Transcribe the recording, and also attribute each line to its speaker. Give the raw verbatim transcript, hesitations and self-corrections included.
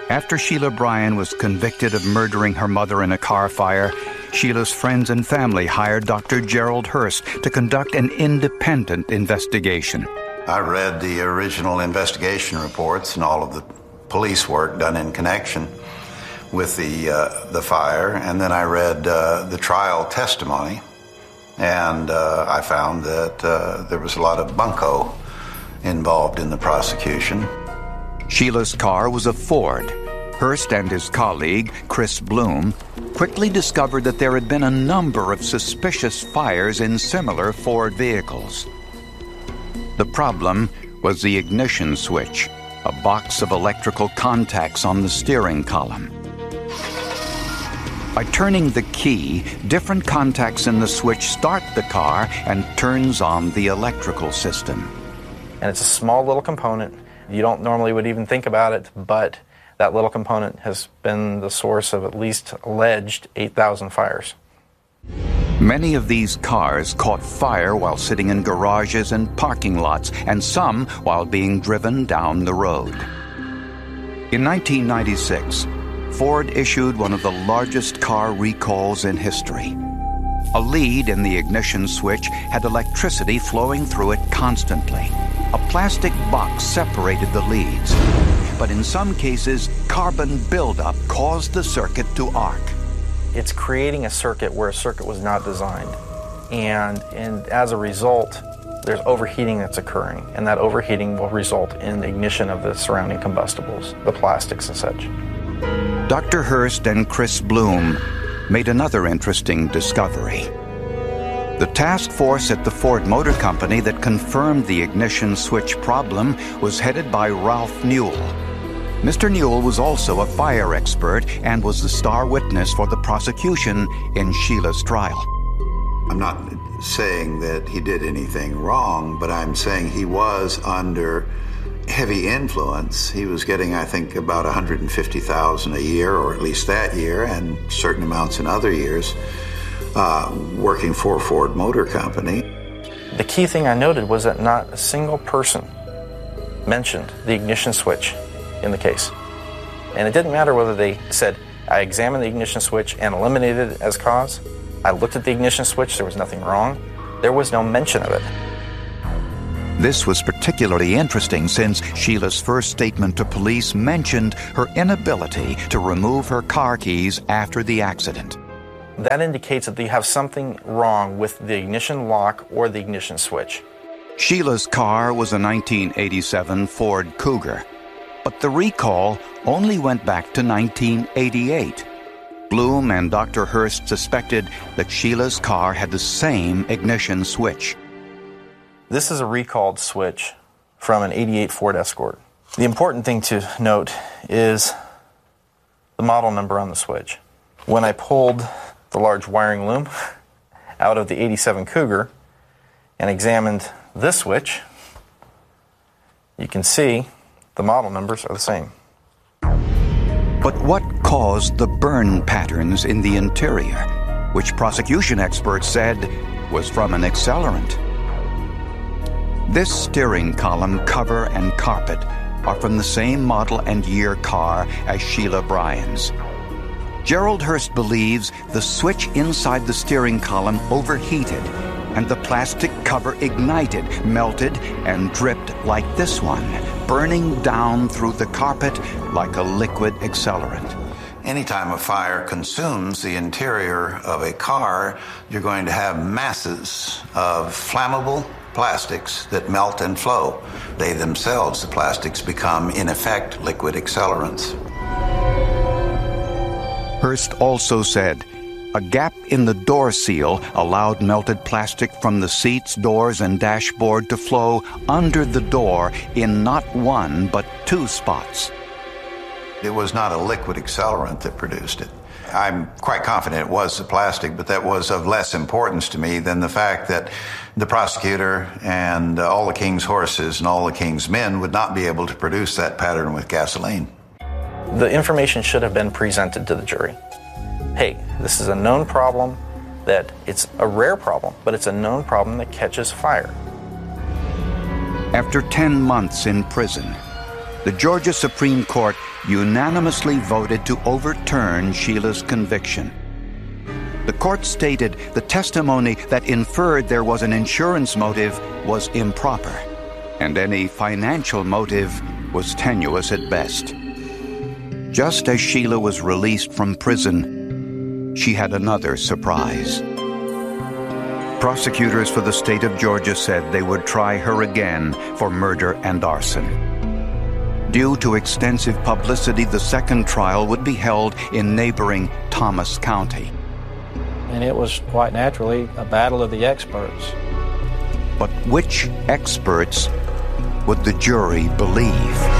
Speaker 1: After Sheila Bryan was convicted of murdering her mother in a car fire, Sheila's friends and family hired Doctor Gerald Hurst to conduct an independent investigation.
Speaker 2: I read the original investigation reports and all of the police work done in connection with the uh, the fire, and then I read uh, the trial testimony, and uh, I found that uh, there was a lot of bunco involved in the prosecution.
Speaker 1: Sheila's car was a Ford. Hurst and his colleague, Chris Bloom, quickly discovered that there had been a number of suspicious fires in similar Ford vehicles. The problem was the ignition switch, a box of electrical contacts on the steering column. By turning the key, different contacts in the switch start the car and turns on the electrical system.
Speaker 3: And it's a small little component. You don't normally would even think about it, but that little component has been the source of at least alleged eight thousand fires.
Speaker 1: Many of these cars caught fire while sitting in garages and parking lots, and some while being driven down the road. In nineteen ninety-six, Ford issued one of the largest car recalls in history. A lead in the ignition switch had electricity flowing through it constantly. A plastic box separated the leads, but in some cases, carbon buildup caused the circuit to arc.
Speaker 3: It's creating a circuit where a circuit was not designed. And, and as a result, there's overheating that's occurring, and that overheating will result in ignition of the surrounding combustibles, the plastics and such.
Speaker 1: Doctor Hurst and Chris Bloom made another interesting discovery. The task force at the Ford Motor Company that confirmed the ignition switch problem was headed by Ralph Newell. Mister Newell was also a fire expert and was the star witness for the prosecution in Sheila's trial.
Speaker 2: I'm not saying that he did anything wrong, but I'm saying he was under heavy influence. He was getting, I think, about one hundred fifty thousand dollars a year, or at least that year, and certain amounts in other years, uh, working for Ford Motor Company.
Speaker 3: The key thing I noted was that not a single person mentioned the ignition switch in the case. And it didn't matter whether they said, I examined the ignition switch and eliminated it as cause. I looked at the ignition switch, there was nothing wrong. There was no mention of it.
Speaker 1: This was particularly interesting since Sheila's first statement to police mentioned her inability to remove her car keys after the accident.
Speaker 3: That indicates that you have something wrong with the ignition lock or the ignition switch.
Speaker 1: Sheila's car was a nineteen eighty-seven Ford Cougar, but the recall only went back to nineteen eighty-eight. Bloom and Doctor Hurst suspected that Sheila's car had the same ignition switch.
Speaker 3: This is a recalled switch from an eighty-eight Ford Escort. The important thing to note is the model number on the switch. When I pulled the large wiring loom out of the eighty-seven Cougar and examined this switch, you can see the model numbers are the same.
Speaker 1: But what caused the burn patterns in the interior, which prosecution experts said was from an accelerant? This steering column, cover, and carpet are from the same model and year car as Sheila Bryan's. Gerald Hurst believes the switch inside the steering column overheated, and the plastic cover ignited, melted, and dripped like this one, burning down through the carpet like a liquid accelerant.
Speaker 2: Anytime a fire consumes the interior of a car, you're going to have masses of flammable plastics that melt and flow. They themselves, the plastics, become, in effect, liquid accelerants.
Speaker 1: Hurst also said a gap in the door seal allowed melted plastic from the seats, doors, and dashboard to flow under the door in not one but two spots.
Speaker 2: It was not a liquid accelerant that produced it. I'm quite confident it was the plastic, but that was of less importance to me than the fact that the prosecutor and uh, all the king's horses and all the king's men would not be able to produce that pattern with gasoline.
Speaker 3: The information should have been presented to the jury. Hey, this is a known problem, that it's a rare problem, but it's a known problem that catches fire.
Speaker 1: After ten months in prison, the Georgia Supreme Court unanimously voted to overturn Sheila's conviction. The court stated the testimony that inferred there was an insurance motive was improper, and any financial motive was tenuous at best. Just as Sheila was released from prison, she had another surprise. Prosecutors for the state of Georgia said they would try her again for murder and arson. Due to extensive publicity, the second trial would be held in neighboring Thomas County.
Speaker 4: And it was quite naturally a battle of the experts.
Speaker 1: But which experts would the jury believe?